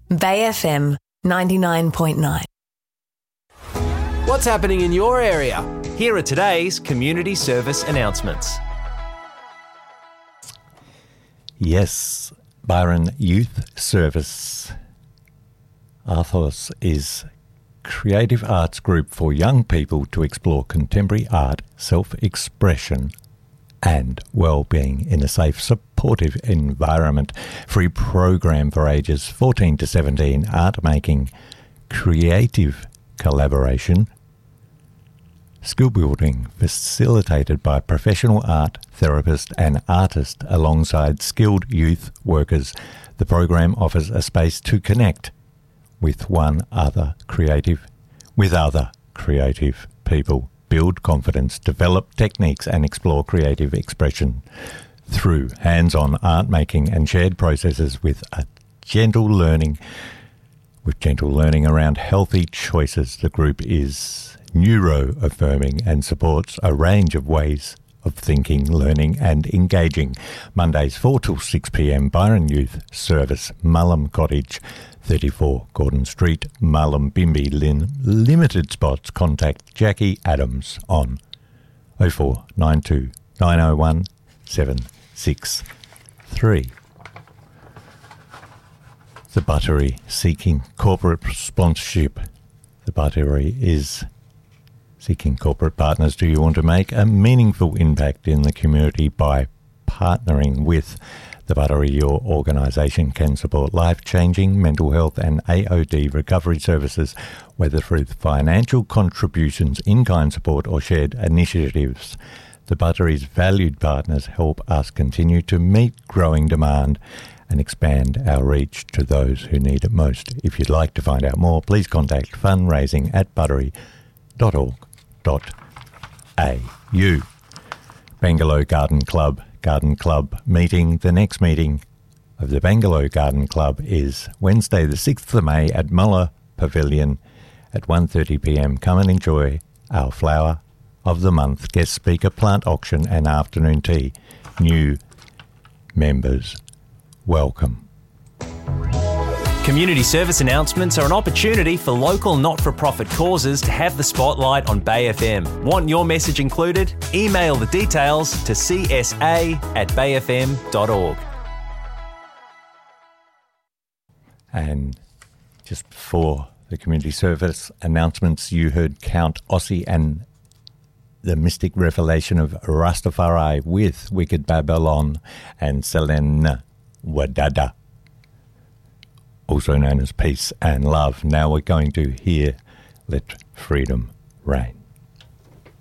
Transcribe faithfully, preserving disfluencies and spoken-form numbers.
Bay F M ninety-nine point nine. What's happening in your area? Here are today's community service announcements. Yes, Byron Youth Service. Arthos is creative arts group for young people to explore contemporary art, self-expression and well-being in a safe, supportive environment. Free program for ages fourteen to seventeen, art making, creative collaboration, skill building facilitated by professional art therapist and artist alongside skilled youth workers. The program offers a space to connect with one other creative, with other creative people, build confidence, develop techniques and explore creative expression through hands-on art making and shared processes with a gentle learning, with gentle learning around healthy choices. The group is neuro-affirming and supports a range of ways of thinking, learning and engaging. Mondays four till six p.m, Byron Youth Service, Mullum Cottage, thirty-four Gordon Street, Mullum Bimby, Lynn. Limited spots. Contact Jackie Adams on oh four nine two nine oh one seven six three. The Buttery seeking corporate sponsorship. The Buttery is seeking corporate partners. Do you want to make a meaningful impact in the community by partnering with The Buttery? Your organisation can support life-changing mental health and A O D recovery services, whether through financial contributions, in-kind support or shared initiatives. The Buttery's valued partners help us continue to meet growing demand and expand our reach to those who need it most. If you'd like to find out more, please contact fundraising at buttery dot org dot a u. Bangalow Garden Club Garden Club meeting. The next meeting of the Bangalow Garden Club is Wednesday the sixth of May at Muller Pavilion at one thirty p.m. Come and enjoy our flower of the month, guest speaker, plant auction and afternoon tea. New members, welcome. Community service announcements are an opportunity for local not-for-profit causes to have the spotlight on Bay F M. Want your message included? Email the details to c s a at bay f m dot org. And just before the community service announcements, you heard Count Ossie and the Mystic Revelation of Rastafari with Wicked Babylon and Selene Wadada, also known as Peace and Love. Now we're going to hear Let Freedom Reign.